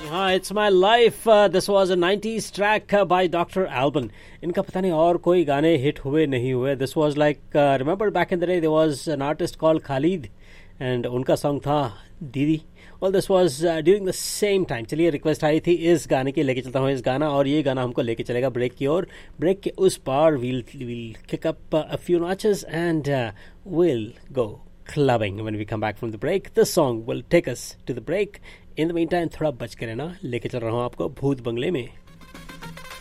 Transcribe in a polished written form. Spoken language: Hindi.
हाँ, it's my life. This was a 90s track by doctor eleven. इनका पता नहीं और कोई गाने हिट हुए नहीं हुए। This was like, remember back in the day there was an artist called Khalid and उनका सॉन्ग था दीदी। और this was during the same time. चलिए, रिक्वेस्ट आई थी इस गाने की, लेके चलता हूँ इस गाना, और ये गाना हमको लेके चलेगा ब्रेक की ओर। ब्रेक के उस पार we'll kick up a few notches and we'll go clubbing when we come back from the break. This song will take us to the break. In the meantime, थोड़ा बच के रहना, लेके चल रहा हूँ आपको भूत बंगले में।